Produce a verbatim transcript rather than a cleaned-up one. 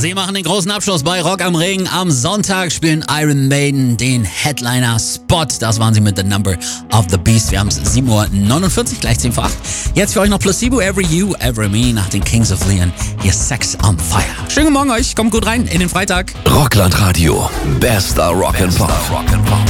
Sie machen den großen Abschluss bei Rock am Ring. Am Sonntag spielen Iron Maiden den Headliner-Spot. Das waren sie mit The Number of the Beast. Wir haben es sieben Uhr neunundvierzig, gleich zehn vor acht. Jetzt für euch noch Placebo, Every You, Every Me nach den Kings of Leon. Ihr Sex on Fire. Schönen guten Morgen euch, kommt gut rein in den Freitag. Rockland Radio, bester Rock'n'Pop.